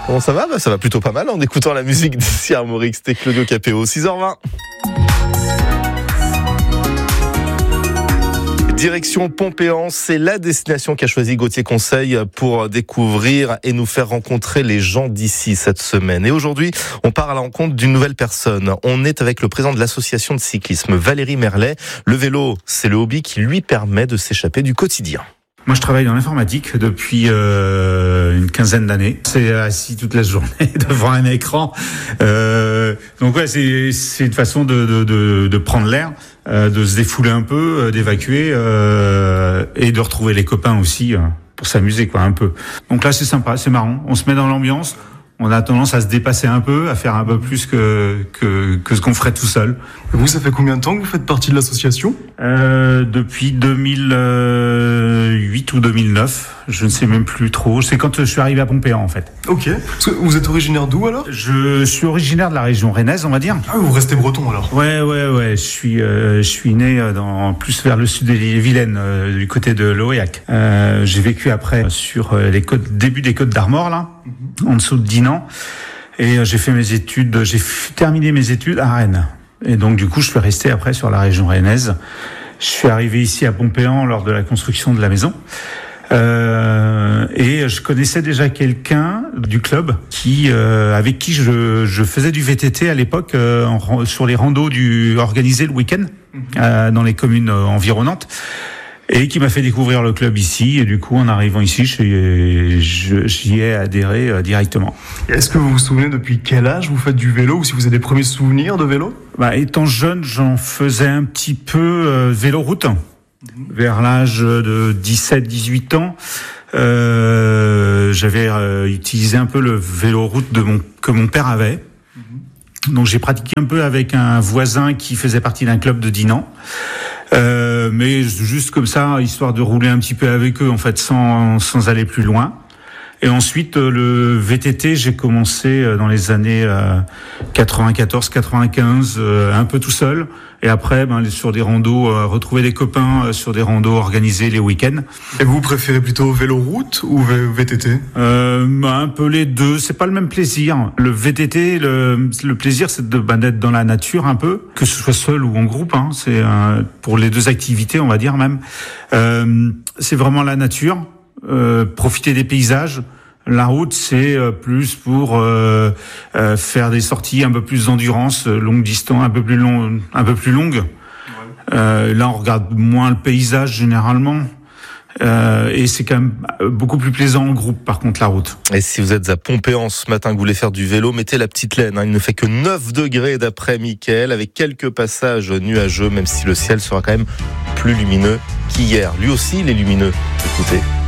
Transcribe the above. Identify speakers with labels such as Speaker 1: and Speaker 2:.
Speaker 1: Comment ça va ? Ça va plutôt pas mal en écoutant la musique d'ici Armorique. C'était Claudio Capéo, 6h20. Direction Pompéan, c'est la destination qu'a choisi Gauthier Conseil pour découvrir et nous faire rencontrer les gens d'ici cette semaine. Et aujourd'hui, on part à la rencontre d'une nouvelle personne. On est avec le président de l'association de cyclisme, Valérie Merlet. Le vélo, c'est le hobby qui lui permet de s'échapper du quotidien.
Speaker 2: Moi, je travaille dans l'informatique depuis une quinzaine d'années. C'est assis toute la journée devant un écran. Donc ouais, c'est une façon de prendre l'air, de se défouler un peu, d'évacuer et de retrouver les copains aussi pour s'amuser un peu. Donc là, c'est sympa, c'est marrant. On se met dans l'ambiance. On a tendance à se dépasser un peu, à faire un peu plus que ce qu'on ferait tout seul.
Speaker 3: Et vous, ça fait combien de temps que vous faites partie de l'association ?
Speaker 2: Depuis 2008 ou 2009, je ne sais même plus trop. C'est quand je suis arrivé à Pompéan, en fait.
Speaker 3: Ok. Parce que vous êtes originaire d'où alors ?
Speaker 2: Je suis originaire de la région rennaise, on va dire.
Speaker 3: Ah, vous restez breton alors ?
Speaker 2: Ouais. Je suis né plus vers le sud de l'île-et-Vilaine, du côté de l'Oréac. J'ai vécu après sur les côtes, début des côtes d'Armor, là, en dessous de Dinan. Et j'ai terminé mes études à Rennes. Et donc, du coup, je suis resté après sur la région rennaise. Je suis arrivé ici à Pompéan lors de la construction de la maison. Et je connaissais déjà quelqu'un du club avec qui je faisais du VTT à l'époque sur les randos organisés le week-end dans les communes environnantes. Et qui m'a fait découvrir le club ici. Et du coup, en arrivant ici, j'y ai adhéré directement.
Speaker 3: Est-ce que vous vous souvenez depuis quel âge vous faites du vélo, ou si vous avez des premiers souvenirs de vélo ?
Speaker 2: Étant jeune, j'en faisais un petit peu vélo-route. Vers l'âge de 17-18 ans, j'avais utilisé un peu le vélo-route que mon père avait. Donc j'ai pratiqué un peu avec un voisin qui faisait partie d'un club de Dinan. Mais juste comme ça, histoire de rouler un petit peu avec eux, en fait, sans aller plus loin. Et ensuite, le VTT, j'ai commencé dans les années 94-95, un peu tout seul. Et après, sur des randos, retrouver des copains sur des randos organisés les week-ends.
Speaker 3: Et vous préférez plutôt vélo-route ou VTT ?
Speaker 2: Un peu les deux. C'est pas le même plaisir. Le VTT, le plaisir, c'est d'être dans la nature un peu, que ce soit seul ou en groupe. C'est pour les deux activités, on va dire même. C'est vraiment la nature. Profiter des paysages. La route, c'est plus pour faire des sorties un peu plus d'endurance, longue distance, un peu plus longue. Là, on regarde moins le paysage généralement. Et c'est quand même beaucoup plus plaisant en groupe, par contre, la route.
Speaker 1: Et si vous êtes à Pompéan ce matin, que vous voulez faire du vélo, mettez la petite laine. Il ne fait que 9 degrés d'après Mickaël, avec quelques passages nuageux, même si le ciel sera quand même plus lumineux qu'hier. Lui aussi, il est lumineux. Écoutez.